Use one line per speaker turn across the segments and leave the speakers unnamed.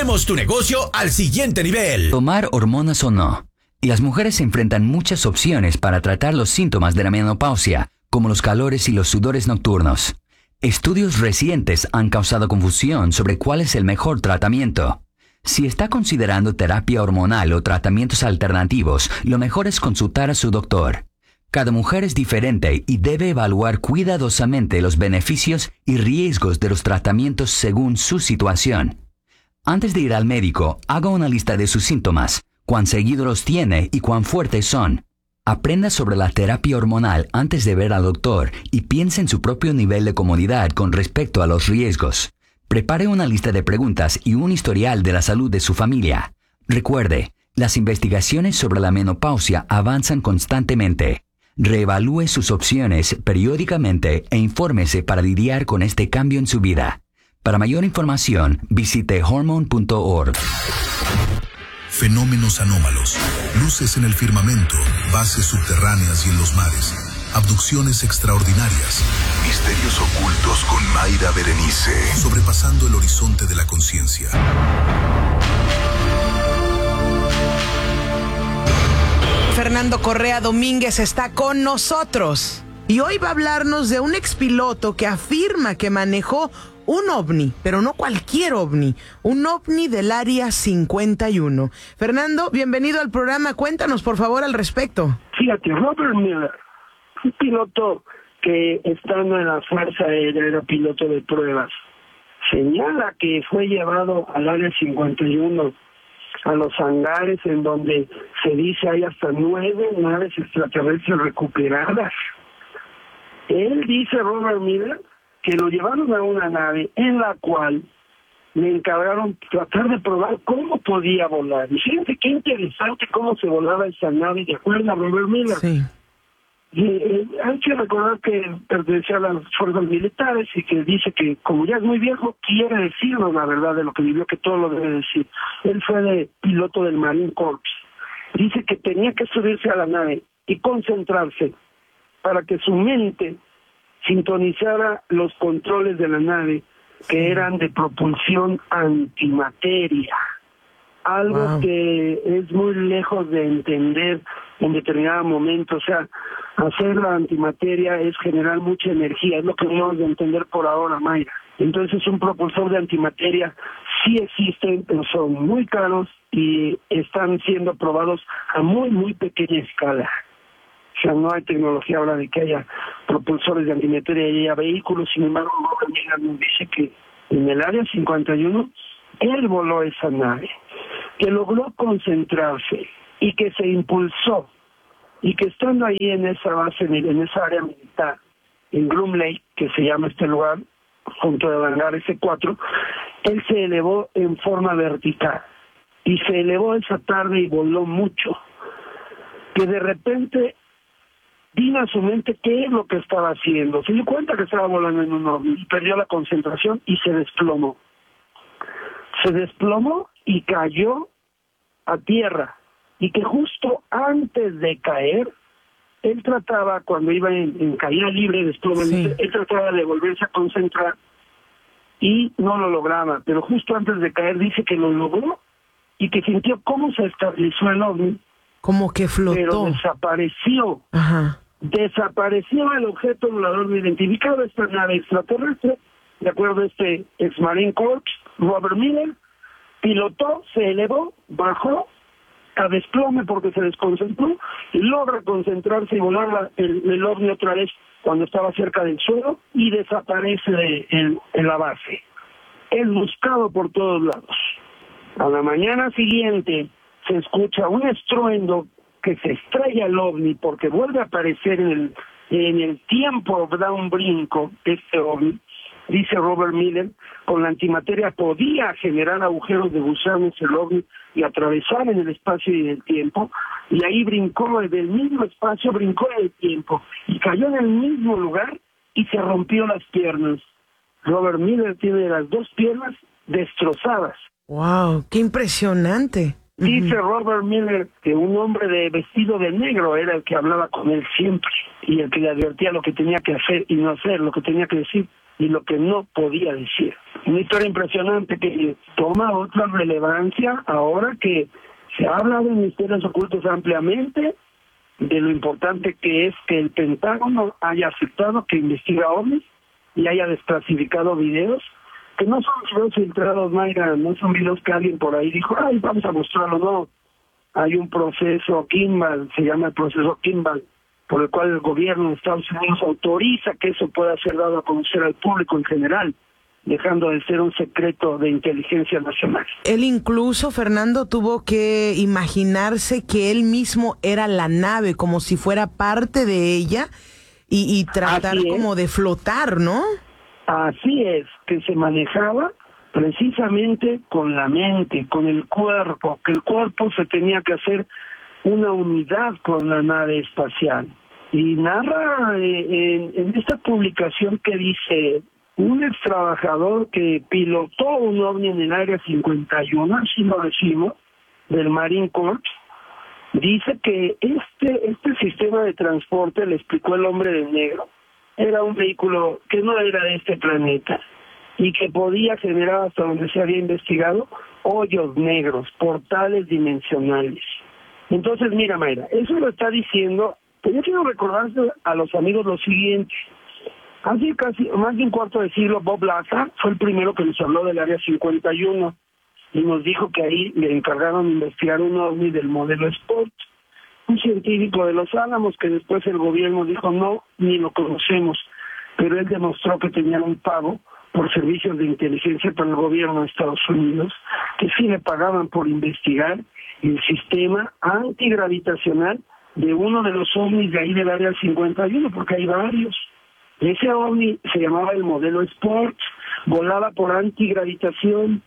llevemos tu negocio al siguiente nivel.
Tomar hormonas o no. Las mujeres enfrentan muchas opciones para tratar los síntomas de la menopausia, como los calores y los sudores nocturnos. Estudios recientes han causado confusión sobre cuál es el mejor tratamiento. Si está considerando terapia hormonal o tratamientos alternativos, lo mejor es consultar a su doctor. Cada mujer es diferente y debe evaluar cuidadosamente los beneficios y riesgos de los tratamientos según su situación. Antes de ir al médico, haga una lista de sus síntomas, cuán seguido los tiene y cuán fuertes son. Aprenda sobre la terapia hormonal antes de ver al doctor y piense en su propio nivel de comodidad con respecto a los riesgos. Prepare una lista de preguntas y un historial de la salud de su familia. Recuerde, las investigaciones sobre la menopausia avanzan constantemente. Reevalúe sus opciones periódicamente e infórmese para lidiar con este cambio en su vida. Para mayor información, visite hormone.org.
Fenómenos anómalos, luces en el firmamento, bases subterráneas y en los mares, abducciones extraordinarias, misterios ocultos con Mayra Berenice, sobrepasando el horizonte de la conciencia.
Fernando Correa Domínguez está con nosotros y hoy va a hablarnos de un expiloto que afirma que manejó un ovni, pero no cualquier ovni, un ovni del Área 51. Fernando, bienvenido al programa. Cuéntanos, por favor, al respecto.
Fíjate, Robert Miller, un piloto que estando en la Fuerza Aérea era piloto de pruebas, señala que fue llevado al Área 51, a los hangares en donde se dice hay hasta 9 naves extraterrestres recuperadas. Él dice, Robert Miller, que lo llevaron a una nave en la cual le encargaron tratar de probar cómo podía volar. Y fíjense qué interesante cómo se volaba esa nave, ¿de acuerdo a Robert Miller?
Sí.
Hay que recordar que pertenecía a las fuerzas militares y que dice que como ya es muy viejo, quiere decirnos la verdad de lo que vivió, que todo lo debe decir. Él fue de piloto del Marine Corps. Dice que tenía que subirse a la nave y concentrarse para que su mente sintonizara los controles de la nave, que eran de propulsión antimateria. Algo que es muy lejos de entender en determinado momento. O sea, hacer la antimateria es generar mucha energía, es lo que debemos de entender por ahora, Mayra. Entonces, un propulsor de antimateria sí existen, pero son muy caros y están siendo probados a muy, muy pequeña escala. O sea, no hay tecnología ahora de que haya propulsores de antimateria y haya vehículos. Sin embargo, nos dice que en el Área 51 él voló esa nave, que logró concentrarse y que se impulsó, y que estando ahí en esa base, en esa área militar, en Groom Lake, que se llama este lugar, junto al hangar S4, él se elevó en forma vertical, y se elevó esa tarde y voló mucho, que de repente vino a su mente qué es lo que estaba haciendo. Se dio cuenta que estaba volando en un ovni, perdió la concentración y se desplomó. Se desplomó y cayó a tierra, y que justo antes de caer, él trataba, cuando iba en caída libre, él trataba de volverse a concentrar y no lo lograba, pero justo antes de caer dice que lo logró y que sintió cómo se estabilizó el ovni,
como que flotó,
pero desapareció.
Ajá.
Desapareció el objeto volador no identificado, esta nave extraterrestre, de acuerdo a este ex Marine Corps, Robert Miller, pilotó, se elevó, bajó a desplome porque se desconcentró, y logra concentrarse y volar el ovni otra vez cuando estaba cerca del suelo y desaparece en la base. Es buscado por todos lados. A la mañana siguiente se escucha un estruendo que se estrella el ovni porque vuelve a aparecer en el tiempo, da un brinco este ovni. Dice Robert Miller, con la antimateria podía generar agujeros de gusano en el ovni y atravesar en el espacio y en el tiempo, y ahí brincó del mismo espacio, brincó en el tiempo, y cayó en el mismo lugar y se rompió las piernas. Robert Miller tiene las 2 piernas destrozadas.
¡Wow! ¡Qué impresionante!
Dice Robert Miller que un hombre de vestido de negro era el que hablaba con él siempre, y el que le advertía lo que tenía que hacer y no hacer, lo que tenía que decir y lo que no podía decir. Una historia impresionante que toma otra relevancia ahora que se ha hablado en misterios ocultos ampliamente de lo importante que es que el Pentágono haya aceptado que investiga ovnis y haya desclasificado videos que no son videos filtrados, Mayra, no son videos que alguien por ahí dijo, ay, vamos a mostrarlo, no. Hay un proceso Kimball, se llama el proceso Kimball, por el cual el gobierno de Estados Unidos autoriza que eso pueda ser dado a conocer al público en general, dejando de ser un secreto de inteligencia nacional.
Él incluso, Fernando, tuvo que imaginarse que él mismo era la nave, como si fuera parte de ella, y tratar como de flotar, ¿no?
Así es, que se manejaba precisamente con la mente, con el cuerpo, que el cuerpo se tenía que hacer una unidad con la nave espacial. Y narra en esta publicación que dice, un ex trabajador que pilotó un ovni en el Área 51, así lo decimos, del Marine Corps, dice que este sistema de transporte, le explicó el hombre de negro, era un vehículo que no era de este planeta y que podía generar, hasta donde se había investigado, hoyos negros, portales dimensionales. Entonces, mira, Mayra, eso lo está diciendo, pues yo quiero recordarle a los amigos lo siguiente. Hace casi más de un cuarto de siglo, Bob Lazar fue el primero que nos habló del Área 51 y nos dijo que ahí le encargaron de investigar un ovni del modelo Sport, un científico de Los Álamos que después el gobierno dijo no, ni lo conocemos, pero él demostró que tenían un pago por servicios de inteligencia para el gobierno de Estados Unidos, que sí le pagaban por investigar el sistema antigravitacional de uno de los ovnis de ahí del Área 51, porque hay varios. Ese ovni se llamaba el modelo Sport, volaba por antigravitación,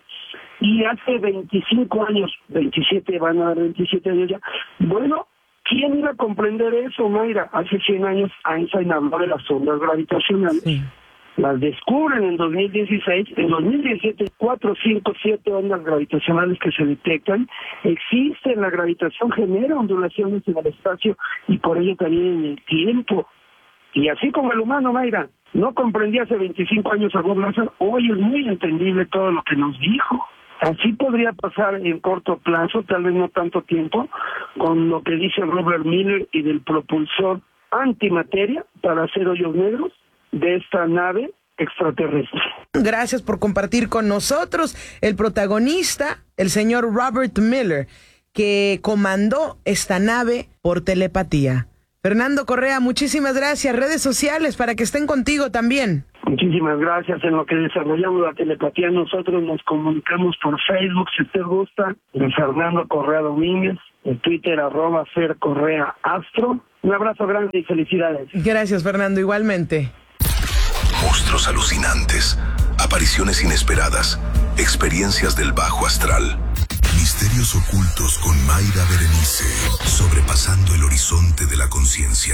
y hace 25 años, 27, van a dar 27 años ya, bueno, ¿quién iba a comprender eso, Mayra? Hace 100 años Einstein habló de las ondas gravitacionales. Sí. Las descubren en 2016, en 2017 4, 5, 7 ondas gravitacionales que se detectan. Existe, la gravitación genera ondulaciones en el espacio y por ello también en el tiempo. Y así como el humano, Mayra, no comprendía hace 25 años a Bob Lazar, hoy es muy entendible todo lo que nos dijo. Así podría pasar en corto plazo, tal vez no tanto tiempo, con lo que dice Robert Miller y del propulsor antimateria para hacer hoyos negros de esta nave extraterrestre.
Gracias por compartir con nosotros el protagonista, el señor Robert Miller, que comandó esta nave por telepatía. Fernando Correa, muchísimas gracias. Redes sociales para que estén contigo también.
Muchísimas gracias. En lo que desarrollamos la telepatía, nosotros nos comunicamos por Facebook, si usted gusta, de Fernando Correa Domínguez, en Twitter, @FerCorreaAstro. Un abrazo grande y felicidades.
Gracias, Fernando, igualmente.
Monstruos alucinantes, apariciones inesperadas, experiencias del bajo astral. Misterios ocultos con Mayra Berenice, sobrepasando el horizonte de la conciencia.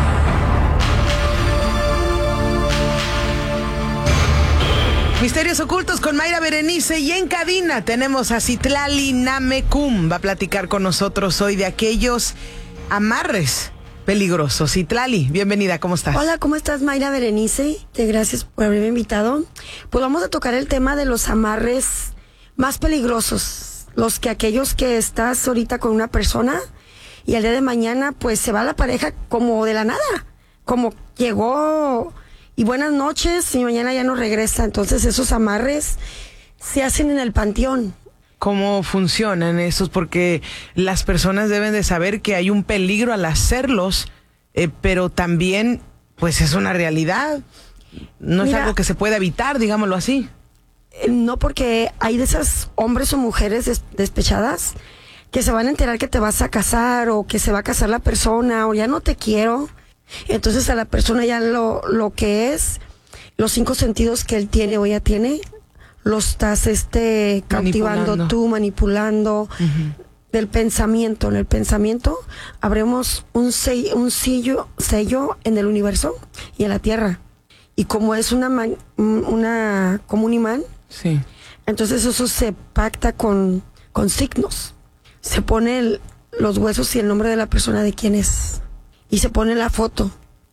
Misterios ocultos con Mayra Berenice, y en cabina tenemos a Citlali Namecum. Va a platicar con nosotros hoy de aquellos amarres peligrosos. Citlali, bienvenida, ¿cómo estás?
Hola, ¿cómo estás, Mayra Berenice? Gracias por haberme invitado. Pues vamos a tocar el tema de los amarres más peligrosos. Aquellos que estás ahorita con una persona y el día de mañana pues se va la pareja como de la nada, como llegó y buenas noches y mañana ya no regresa. Entonces esos amarres se hacen en el panteón.
¿Cómo funcionan esos? Porque las personas deben de saber que hay un peligro al hacerlos, pero también pues es una realidad. No es algo que se pueda evitar, digámoslo así.
No, porque hay de esas hombres o mujeres despechadas que se van a enterar que te vas a casar o que se va a casar la persona o ya no te quiero. Entonces a la persona ya lo que es, los 5 sentidos que él tiene o ella tiene, los estás cautivando tú, manipulando. Del pensamiento. En el pensamiento abremos un sello en el universo y en la tierra. Y como es como un imán,
sí.
Entonces eso se pacta con signos. Se pone los huesos y el nombre de la persona de quién es. Y se pone la foto.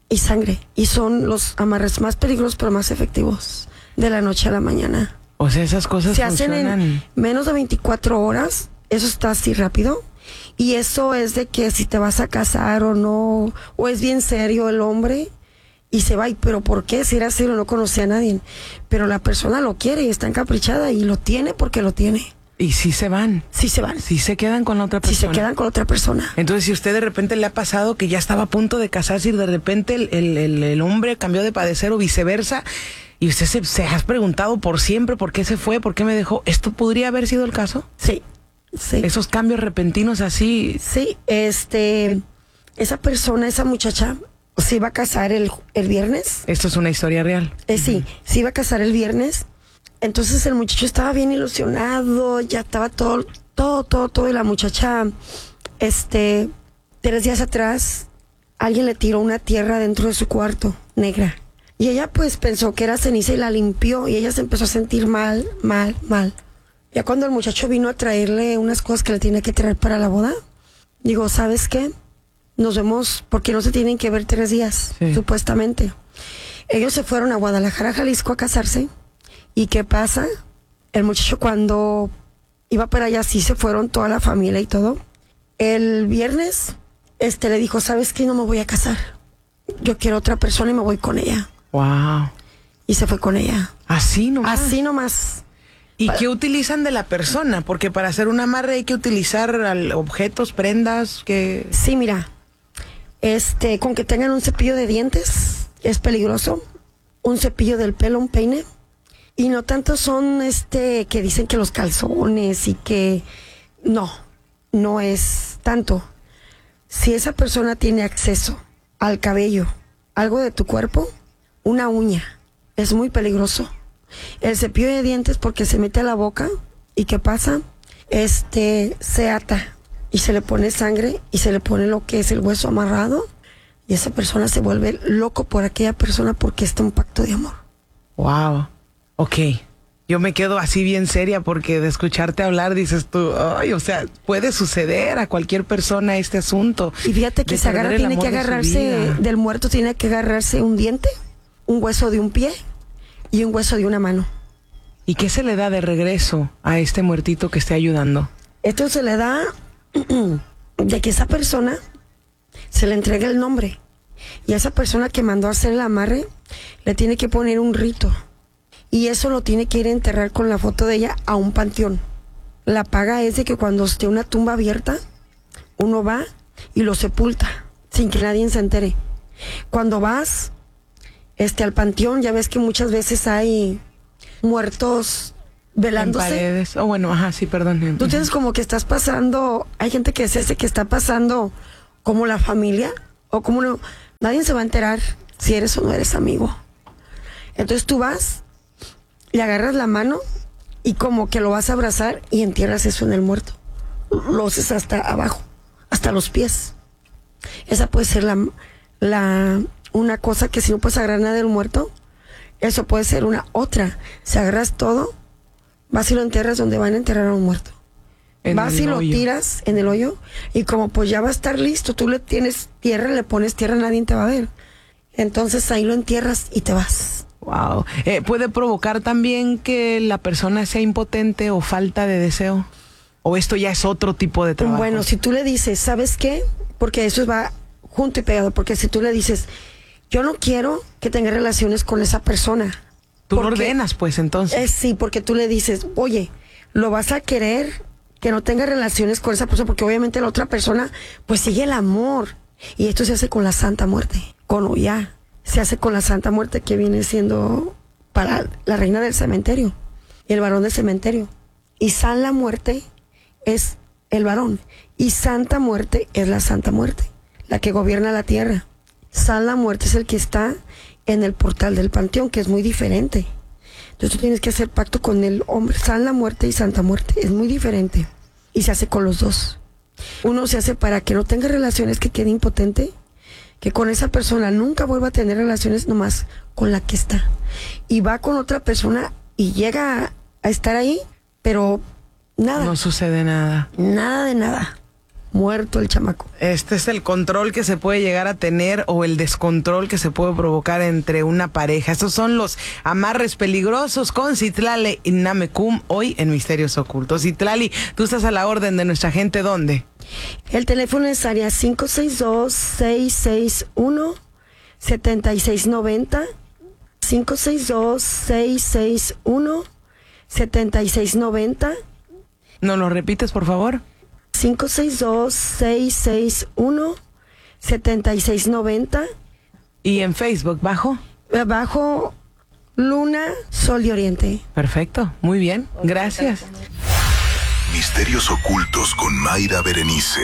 y sangre. Y son los amarres más peligrosos pero más efectivos de la noche a la mañana.
O sea, esas cosas
se hacen
funcionan
en menos de 24 horas. Eso está así rápido. Y eso es de que si te vas a casar o no, o es bien serio el hombre y se va. ¿Pero por qué? Si era serio, no conocía a nadie. Pero la persona lo quiere y está encaprichada y lo tiene porque lo tiene.
Y sí se van.
Sí se van.
Sí se quedan con la otra persona.
Sí se quedan con otra persona.
Entonces, si usted de repente le ha pasado que ya estaba a punto de casarse y de repente el hombre cambió de padecer o viceversa, y usted se ha preguntado por siempre por qué se fue, por qué me dejó, ¿esto podría haber sido el caso?
Sí, sí.
Esos cambios repentinos así.
Sí, esa persona, esa muchacha, se iba a casar el viernes.
Esto es una historia real.
Sí, se iba a casar el viernes. Entonces el muchacho estaba bien ilusionado, ya estaba todo, y la muchacha, 3 días atrás, alguien le tiró una tierra dentro de su cuarto, negra. Y ella pues pensó que era ceniza y la limpió y ella se empezó a sentir mal. Ya cuando el muchacho vino a traerle unas cosas que le tenía que traer para la boda, digo, ¿sabes qué? Nos vemos porque no se tienen que ver 3 días, sí, supuestamente. Ellos se fueron a Guadalajara, Jalisco a casarse. ¿Y qué pasa? El muchacho cuando iba para allá, sí se fueron toda la familia y todo. El viernes, le dijo, ¿sabes qué? No me voy a casar. Yo quiero otra persona y me voy con ella.
Wow.
Y se fue con ella.
Así nomás.
Así nomás.
¿Y qué utilizan de la persona? Porque para hacer un amarre hay que utilizar objetos, prendas, que... Sí,
mira, con que tengan un cepillo de dientes, es peligroso. Un cepillo del pelo, un peine. Y no tanto son, que dicen que los calzones y que... No es tanto. Si esa persona tiene acceso al cabello, algo de tu cuerpo, una uña, es muy peligroso. El cepillo de dientes porque se mete a la boca y ¿qué pasa? Se ata y se le pone sangre y se le pone lo que es el hueso amarrado y esa persona se vuelve loco por aquella persona porque está un pacto de amor.
Wow. Ok. Yo me quedo así bien seria porque de escucharte hablar dices tú, ay, o sea, puede suceder a cualquier persona este asunto.
Y fíjate que se agarra, tiene que agarrarse del muerto, tiene que agarrarse un diente, un hueso de un pie y un hueso de una mano.
¿Y qué se le da de regreso a este muertito que esté ayudando?
Esto se le da de que esa persona se le entrega el nombre y a esa persona que mandó a hacer el amarre le tiene que poner un rito. Y eso lo tiene que ir a enterrar con la foto de ella a un panteón. La paga es de que cuando esté una tumba abierta, uno va y lo sepulta sin que nadie se entere. Cuando vas al panteón, ya ves que muchas veces hay muertos velándose.
En paredes. Bueno, ajá, sí, perdón.
Tú tienes como que estás pasando, hay gente que es que está pasando como la familia o como uno. Nadie se va a enterar si eres o no eres amigo. Entonces tú vas, le agarras la mano y como que lo vas a abrazar y entierras eso en el muerto. Lo haces hasta abajo, hasta los pies. Esa puede ser una cosa que si no puedes agarrar nada del muerto, eso puede ser una otra. Si agarras todo, vas y lo enterras donde van a enterrar a un muerto. Vas y lo tiras en el hoyo y como pues ya va a estar listo, tú le tienes tierra, le pones tierra, nadie te va a ver. Entonces ahí lo entierras y te vas.
Wow. ¿Puede provocar también que la persona sea impotente o falta de deseo? ¿O esto ya es otro tipo de trabajo?
Bueno, si tú le dices, ¿sabes qué? Porque eso va junto y pegado. Porque si tú le dices, yo no quiero que tenga relaciones con esa persona.
Tú lo ordenas, pues, entonces.
Sí, porque tú le dices, oye, lo vas a querer que no tenga relaciones con esa persona, porque obviamente la otra persona, pues sigue el amor. Y esto se hace con la Santa Muerte, con Oya. Se hace con la Santa Muerte, que viene siendo para la reina del cementerio y el varón del cementerio. Y San la Muerte es el varón y Santa Muerte es la Santa Muerte, la que gobierna la tierra. San la Muerte es el que está en el portal del panteón, que es muy diferente. Entonces tú tienes que hacer pacto con el hombre. San la Muerte y Santa Muerte es muy diferente y se hace con los dos. Uno se hace para que no tenga relaciones, que quede impotente, que con esa persona nunca vuelva a tener relaciones nomás con la que está. Y va con otra persona y llega a estar ahí, pero nada.
No sucede nada.
Nada de nada. muerto el chamaco.
Este es el control que se puede llegar a tener o el descontrol que se puede provocar entre una pareja. Estos son los amarres peligrosos con Citlali Namecum hoy en Misterios Ocultos. Citlali, tú estás a la orden de nuestra gente, ¿dónde?
El teléfono es área 562-661-7690. 562-661-7690.
¿Nos lo repites, por favor?
562-661-7690.
¿Y en Facebook, bajo?
Bajo Luna, Sol y Oriente.
Perfecto, muy bien, gracias.
Misterios Ocultos con Mayra Berenice.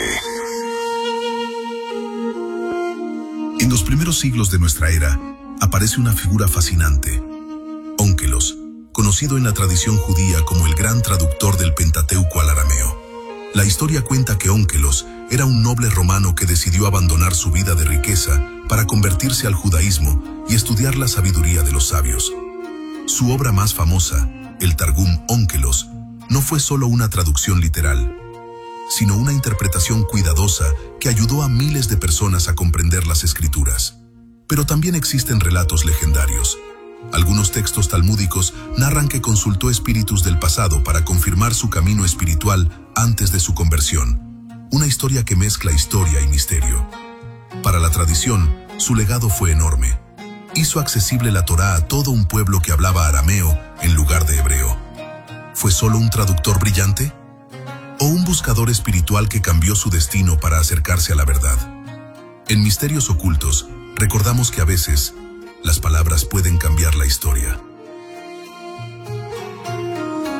En los primeros siglos de nuestra era, aparece una figura fascinante, Ónkelos, conocido en la tradición judía como el gran traductor del Pentateuco al arameo. La historia cuenta que Ónkelos era un noble romano que decidió abandonar su vida de riqueza para convertirse al judaísmo y estudiar la sabiduría de los sabios. Su obra más famosa, el Targum Ónkelos, no fue solo una traducción literal, sino una interpretación cuidadosa que ayudó a miles de personas a comprender las escrituras. Pero también existen relatos legendarios. Algunos textos talmúdicos narran que consultó espíritus del pasado para confirmar su camino espiritual antes de su conversión. Una historia que mezcla historia y misterio. Para la tradición, su legado fue enorme. Hizo accesible la Torá a todo un pueblo que hablaba arameo en lugar de hebreo. ¿Fue solo un traductor brillante? ¿O un buscador espiritual que cambió su destino para acercarse a la verdad? En Misterios Ocultos, recordamos que a veces las palabras pueden cambiar la historia.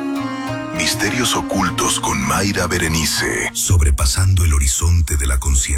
Misterios Ocultos con Mayra Berenice. Sobrepasando el horizonte de la conciencia.